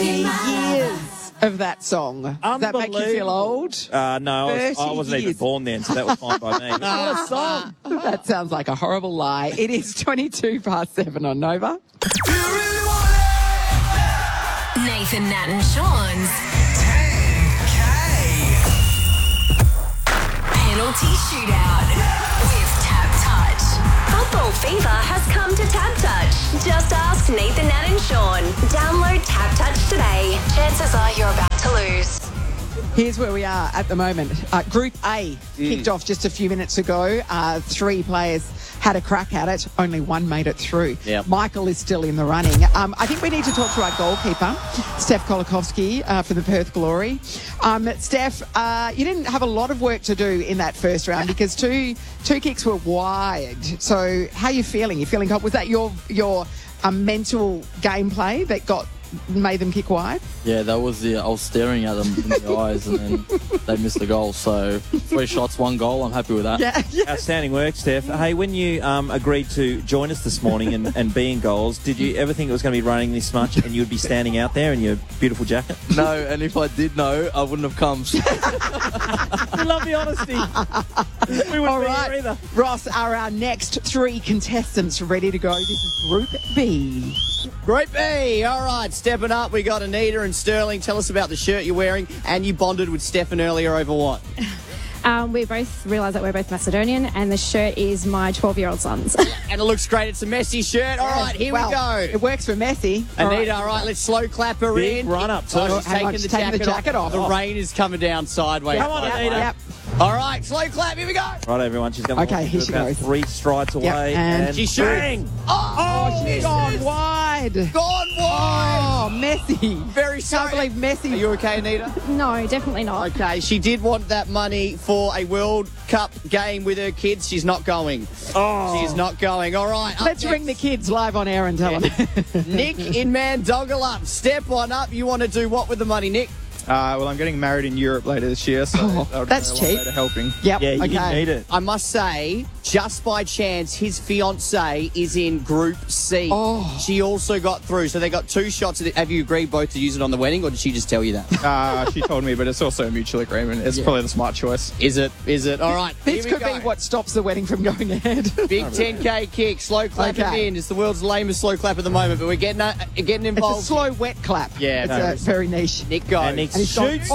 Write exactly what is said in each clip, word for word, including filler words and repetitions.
twenty years of that song. Does that make you feel old? Uh, no, I, was, I wasn't years. even born then, so that was fine by me. What a song. That sounds like a horrible lie. It is twenty-two past seven on Nova. Nathan, Nat and Sean's ten K. Penalty Shootout with Tap Touch. Football fever has come to Tap Touch. Just ask Nathan, Nat and Sean. Download Tap Touch today. Chances are you're about to lose. Here's where we are at the moment. Uh, Group A kicked off just a few minutes ago. Uh, three players had a crack at it. Only one made it through. Yep. Michael is still in the running. Um, I think we need to talk to our goalkeeper, Steph Kolakowski, uh, for the Perth Glory. Um, Steph, uh, you didn't have a lot of work to do in that first round because two two kicks were wide. So how are you feeling? You feeling? Was that your your uh, mental gameplay that got made them kick wide? Yeah, that was the. I was staring at them in the eyes, and then they missed the goal. So three shots, one goal. I'm happy with that. Yeah. Yes. Outstanding work, Steph. Hey, when you um, agreed to join us this morning and, and be in goals, did you ever think it was going to be raining this much and you'd be standing out there in your beautiful jacket? No, and if I did know, I wouldn't have come. We love the honesty. We wouldn't All be right, here either. Ross, are our next three contestants ready to go? This is Group B. Group B, all right, stepping up. We got Anita and Sterling. Tell us about the shirt you're wearing, and you bonded with Stefan earlier over what? Um, we both realise that we're both Macedonian, and the shirt is my twelve-year-old son's. And it looks great. It's a Messi shirt. All right, here well, we go. It works for Messi. All Anita, right. all right, let's slow clap her Big in. run up, too. Oh, she's Hang on, taking, she's the, taking jacket the jacket off. The rain is coming down sideways. Come on, Yep, Anita. yep. All right, slow clap. Here we go. Right, everyone, she's going to Okay, here she about goes. three strides away. and She shoots. bang! Oh, She's gone wide. Gone wide. Oh, Messi. Very sorry. Can't believe Messi. Are you okay, Anita? No, definitely not. Okay, she did want that money for a World Cup game with her kids. She's not going. Oh. She's not going. All right. up Let's next, ring the kids live on air and tell them. Nick in Mandogalup. Step on up. You want to do what with the money, Nick? Uh, well, I'm getting married in Europe later this year, so Oh, that would that's be a lot cheap. better helping. Yep. Yeah, you okay. didn't need it. I must say, just by chance, his fiancée is in Group C. Oh. She also got through, so they got two shots at it. Have you agreed both to use it on the wedding, or did she just tell you that? Uh, she told me, but it's also a mutual agreement. It's probably the smart choice. Is it? Is it? All right. This here we could go. be what stops the wedding from going ahead. Big ten K kick, slow clap Okay. it in. It's the world's lamest slow clap at the moment, but we're getting uh, getting It's involved. a slow, wet clap. Yeah, It's very a very niche. Nick goes. And Nick And he's gone- shoots.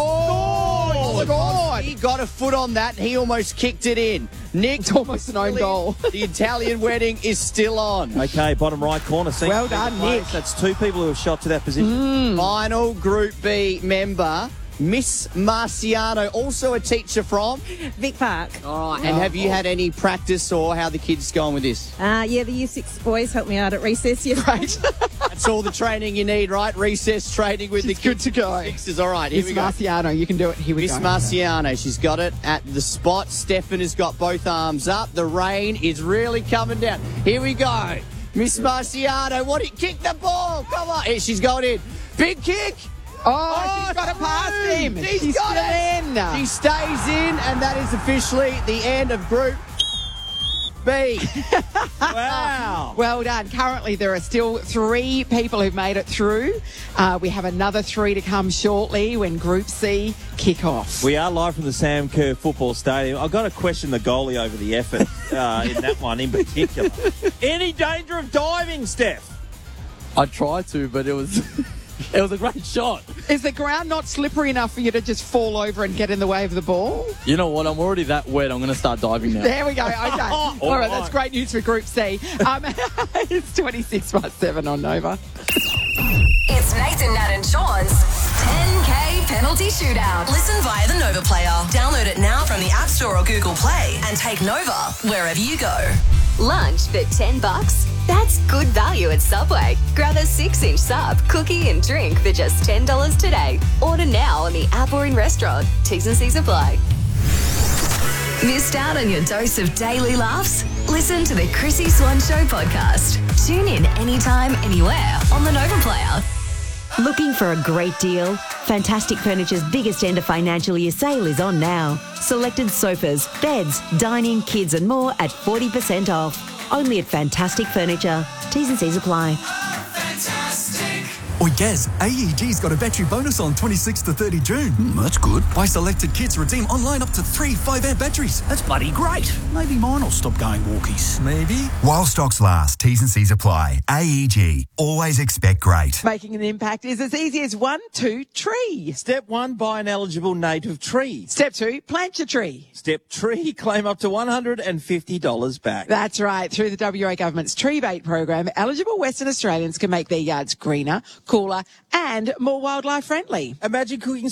Oh, Oh, God. he got a foot on that. He almost kicked it in. Nick, It's almost an own goal. The Italian wedding is still on. Okay, bottom right corner. See, Well done, Nick. That's two people who have shot to that position. Final Group B member, Miss Marciano, also a teacher from. Vic Park. All right. And have you had any practice or how the kids going with this? Uh, yeah, the Year Six boys helped me out at recess yesterday. That's all the training you need, right? Recess training with the She's good kids. to go. Sixes. All right, here Miss we go. Marciano, you can do it. Here we Miss go. Marciano, she's got it at the spot. Stefan has got both arms up. The rain is really coming down. Here we go. Miss Marciano, what? Kick the ball. Come on. Here, she's going in. Big kick. Oh, she's got it past him. She's She's got still it. in. She stays in, and that is officially the end of Group B. Wow. Well done. Currently, there are still three people who've made it through. Uh, we have another three to come shortly when Group C kick off. We are live from the Sam Kerr Football Stadium. I've got to question the goalie over the effort uh, in that one in particular. Any danger of diving, Steph? I tried to, but it was it was a great shot. Is the ground not slippery enough for you to just fall over and get in the way of the ball? You know what? I'm already that wet. I'm going to start diving now. There we go. Okay. All right, right. that's great news for Group C. Um, it's twenty-six past seven on Nova. It's Nathan, Nat and Sean's ten K Penalty Shootout. Listen via the Nova player. Download it now from the App Store or Google Play and take Nova wherever you go. Lunch for ten bucks? That's good value at Subway. Grab a six-inch sub, cookie and drink for just ten dollars today. Order now on the app or in restaurant. T's and C's apply. Missed out on your dose of daily laughs? Listen to the Chrissy Swan Show podcast. Tune in anytime, anywhere on the Nova player. Looking for a great deal? Fantastic Furniture's biggest end of financial year sale is on now. Selected sofas, beds, dining, kids and more at forty percent off. Only at Fantastic Furniture. T's and C's apply. Oi, Gaz, A E G's got a battery bonus on twenty-sixth to thirtieth of June. Mm, that's good. Buy selected kits, redeem online up to three five amp batteries. That's bloody great. Maybe mine will stop going walkies. Maybe. While stocks last, T's and C's apply. A E G. Always expect great. Making an impact is as easy as one, two, tree. Step one, buy an eligible native tree. Step two, plant your tree. Step three, claim up to one hundred fifty dollars back. That's right. Through the W A government's Tree Bait program, eligible Western Australians can make their yards greener, cooler and more wildlife friendly. Imagine cooking